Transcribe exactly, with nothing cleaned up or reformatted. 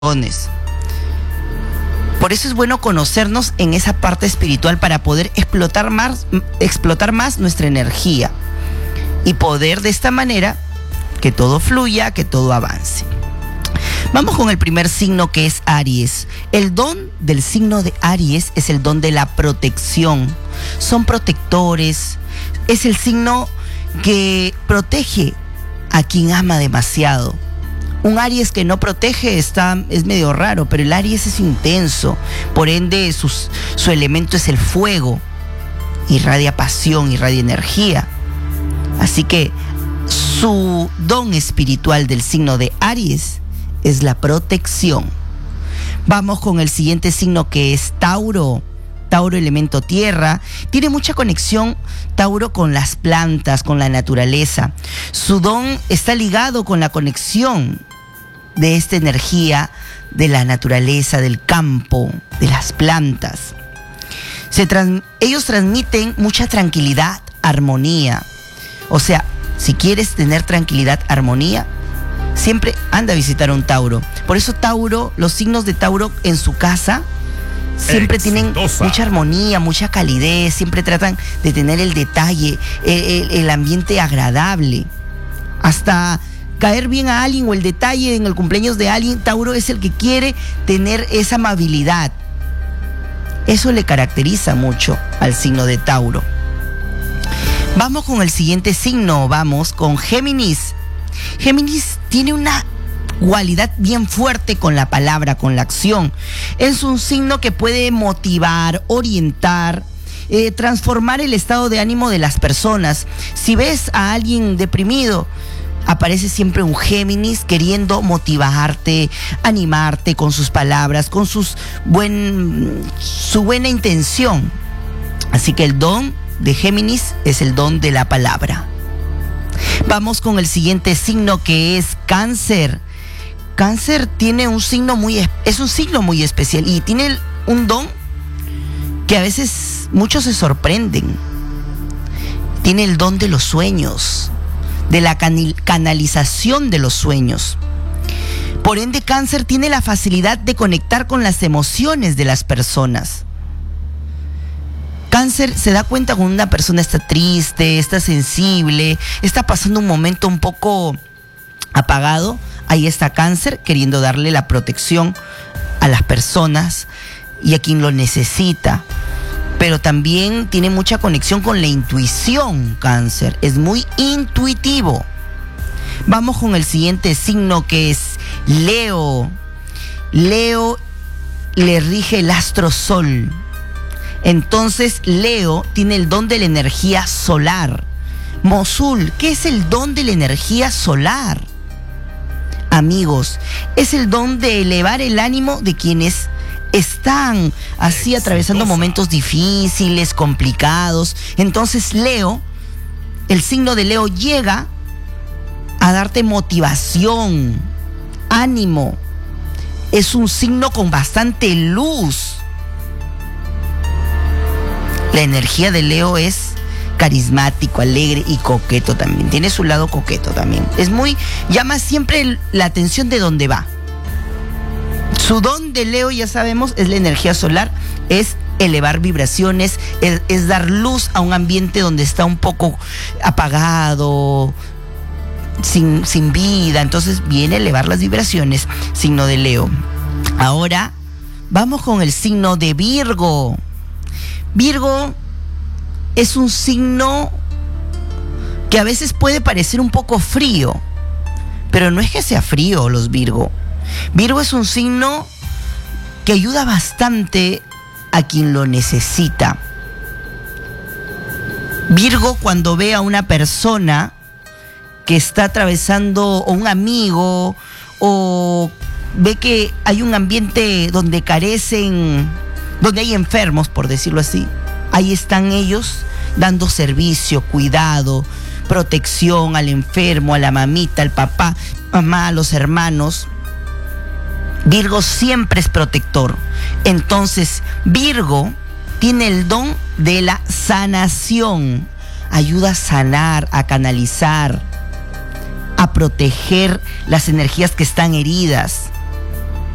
Por eso es bueno conocernos en esa parte espiritual para poder explotar más, explotar más nuestra energía y poder de esta manera que todo fluya, que todo avance. Vamos con el primer signo, que es Aries. El don del signo de Aries es el don de la protección. Son protectores. Es el signo que protege a quien ama demasiado. Un Aries que no protege está, es medio raro, pero el Aries es intenso. Por ende, sus, su elemento es el fuego. Irradia pasión, irradia energía. Así que su don espiritual del signo de Aries es la protección. Vamos con el siguiente signo, que es Tauro. Tauro, elemento tierra. Tiene mucha conexión Tauro con las plantas, con la naturaleza. Su don está ligado con la conexión de esta energía de la naturaleza, del campo, de las plantas. Se trans- ellos transmiten mucha tranquilidad, armonía. O sea, si quieres tener tranquilidad, armonía, siempre anda a visitar a un Tauro. Por eso Tauro, los signos de Tauro en su casa siempre Exitosa. Tienen mucha armonía, mucha calidez, siempre tratan de tener el detalle, el, el, el ambiente agradable. Hasta caer bien a alguien o el detalle en el cumpleaños de alguien, Tauro es el que quiere tener esa amabilidad. Eso le caracteriza mucho al signo de Tauro. Vamos con el siguiente signo, vamos con Géminis. Géminis tiene una cualidad bien fuerte con la palabra, con la acción. Es un signo que puede motivar, orientar, eh, transformar el estado de ánimo de las personas. Si ves a alguien deprimido, aparece siempre un Géminis queriendo motivarte, animarte con sus palabras, con sus buen, su buena intención. Así que el don de Géminis es el don de la palabra. Vamos con el siguiente signo, que es Cáncer. Cáncer tiene un signo muy, es un signo muy especial y tiene un don que a veces muchos se sorprenden. Tiene el don de los sueños, de la canalización de los sueños. Por ende, Cáncer tiene la facilidad de conectar con las emociones de las personas. Cáncer se da cuenta cuando una persona está triste, está sensible, está pasando un momento un poco apagado. Ahí está Cáncer queriendo darle la protección a las personas y a quien lo necesita. Pero también tiene mucha conexión con la intuición, Cáncer. Es muy intuitivo. Vamos con el siguiente signo, que es Leo. Leo le rige el astro Sol. Entonces, Leo tiene el don de la energía solar. Mosul, ¿qué es el don de la energía solar? Amigos, es el don de elevar el ánimo de quienes están así atravesando momentos difíciles, complicados. Entonces Leo, el signo de Leo, llega a darte motivación, ánimo. Es un signo con bastante luz. La energía de Leo es carismático, alegre y coqueto también. Tiene su lado coqueto también. Es muy, llama siempre la atención de dónde va. Su don de Leo, ya sabemos, es la energía solar, es elevar vibraciones, es, es dar luz a un ambiente donde está un poco apagado, sin, sin vida. Entonces viene a elevar las vibraciones, signo de Leo. Ahora vamos con el signo de Virgo. Virgo es un signo que a veces puede parecer un poco frío, pero no es que sea frío los Virgo. Virgo es un signo que ayuda bastante a quien lo necesita. Virgo, cuando ve a una persona que está atravesando, o un amigo, o ve que hay un ambiente donde carecen, donde hay enfermos, por decirlo así, ahí están ellos dando servicio, cuidado, protección al enfermo, a la mamita, al papá, mamá, a los hermanos. Virgo siempre es protector. Entonces, Virgo tiene el don de la sanación. Ayuda a sanar, a canalizar, a proteger las energías que están heridas.